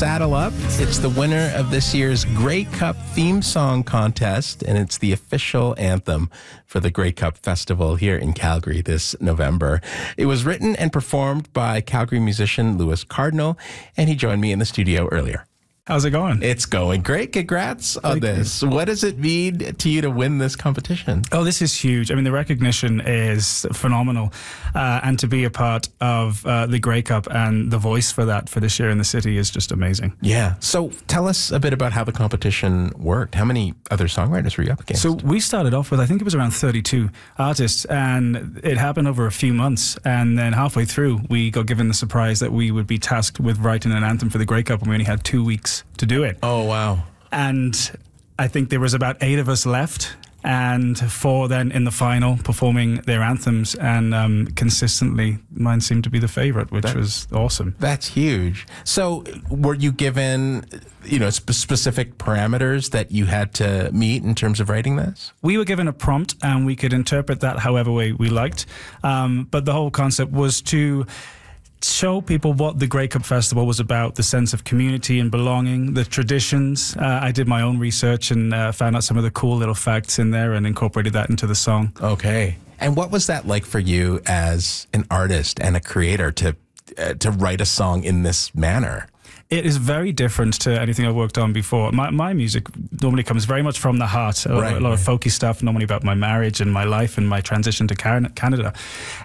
Saddle Up. It's the winner of this year's Grey Cup theme song contest, and it's the official anthem for the Grey Cup Festival here in Calgary this November. It was written and performed by Calgary musician Lewis Cardinal, and he joined me in the studio earlier. How's it going? It's going great. Congrats on this. What does it mean to you to win this competition? Oh, this is huge. I mean, the recognition is phenomenal. And to be a part of the Grey Cup and the voice for that for this year in the city is just amazing. Yeah. So tell us a bit about how the competition worked. How many other songwriters were you up against? So we started off with, I think it was around 32 artists, and it happened over a few months. And then halfway through, we got given the surprise that we would be tasked with writing an anthem for the Grey Cup, and we only had 2 weeks to do it. Oh, wow. And I think there was about 8 of us left, and 4 then in the final performing their anthems, and consistently mine seemed to be the favorite, which was awesome. That's huge. So were you given, specific parameters that you had to meet in terms of writing this? We were given a prompt, and we could interpret that however way we liked. But the whole concept was to show people what the Grey Cup Festival was about, the sense of community and belonging, the traditions. I did my own research and found out some of the cool little facts in there and incorporated that into the song. Okay. And what was that like for you as an artist and a creator to write a song in this manner? It is very different to anything I've worked on before. My music normally comes very much from the heart. A lot of folky stuff, normally about my marriage and my life and my transition to Canada.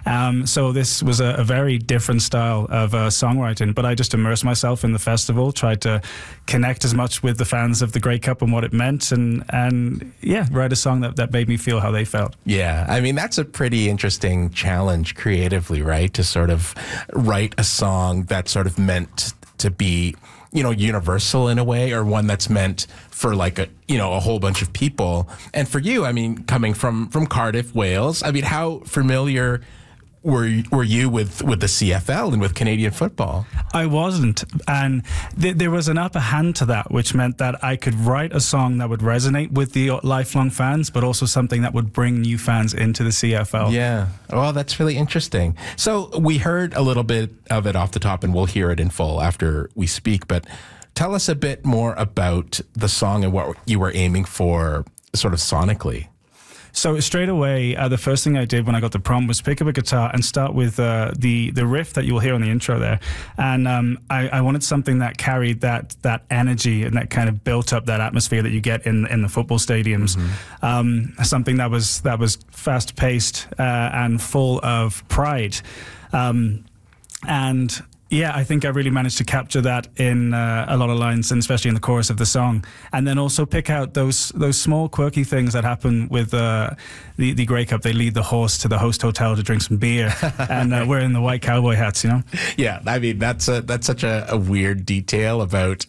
So this was a very different style of songwriting, but I just immersed myself in the festival, tried to connect as much with the fans of the Grey Cup and what it meant, and write a song that made me feel how they felt. Yeah, I mean, that's a pretty interesting challenge creatively, right? To sort of write a song that's sort of meant to be, universal in a way, or one that's meant for like a whole bunch of people. And for you, I mean, coming from Cardiff, Wales, I mean, how familiar were you with the CFL and with Canadian football? I wasn't, and there was an upper hand to that, which meant that I could write a song that would resonate with the lifelong fans, but also something that would bring new fans into the CFL. Yeah, well, that's really interesting. So we heard a little bit of it off the top, and we'll hear it in full after we speak, but tell us a bit more about the song and what you were aiming for sort of sonically. So straight away, the first thing I did when I got the prompt was pick up a guitar and start with the riff that you will hear on the intro there. And I wanted something that carried that energy and that kind of built up that atmosphere that you get in the football stadiums. Mm-hmm. Something that was fast paced and full of pride. And yeah, I think I really managed to capture that in a lot of lines, and especially in the chorus of the song. And then also pick out those small quirky things that happen with the Grey Cup. They lead the horse to the host hotel to drink some beer, and we're in the white cowboy hats, Yeah, I mean, that's such a weird detail about,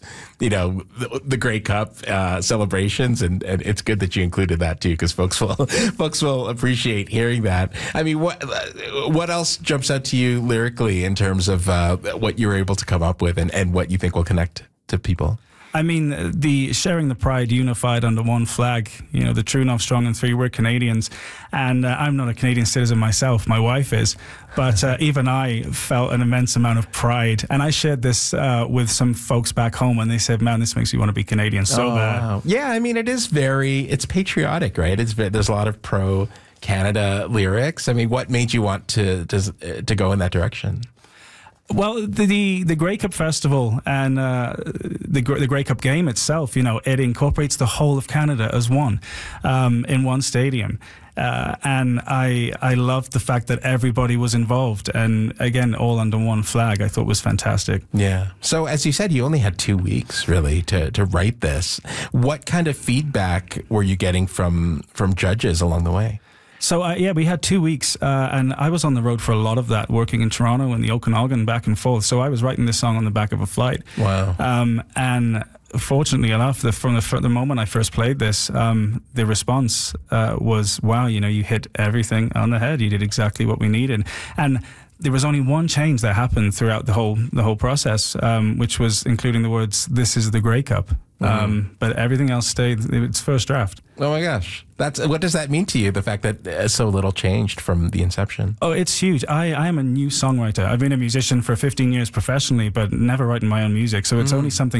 the Grey Cup celebrations, and it's good that you included that too, because folks will appreciate hearing that. I mean, what else jumps out to you lyrically in terms of what you were able to come up with and what you think will connect to people? I mean, the sharing the pride, unified under one flag, the true, enough, strong, and three, we're Canadians. And I'm not a Canadian citizen myself, my wife is. But even I felt an immense amount of pride. And I shared this with some folks back home, and they said, man, this makes you want to be Canadian so bad. Wow. Yeah, I mean, it's patriotic, right? There's a lot of pro-Canada lyrics. I mean, what made you want to go in that direction? Well, the Grey Cup Festival and the Grey Cup game itself, it incorporates the whole of Canada as one in one stadium. And I loved the fact that everybody was involved, and again, all under one flag. I thought was fantastic. Yeah. So as you said, you only had 2 weeks really to write this. What kind of feedback were you getting from judges along the way? So, we had 2 weeks, and I was on the road for a lot of that, working in Toronto and the Okanagan back and forth. So I was writing this song on the back of a flight. Wow. And fortunately enough, from the moment I first played this, the response was, wow, you hit everything on the head. You did exactly what we needed. And there was only one change that happened throughout the whole process, which was including the words, "This is the Grey Cup." But everything else stayed its first draft. Oh my gosh. What does that mean to you, the fact that so little changed from the inception? Oh, it's huge. I am a new songwriter. I've been a musician for 15 years professionally, but never writing my own music. So it's only something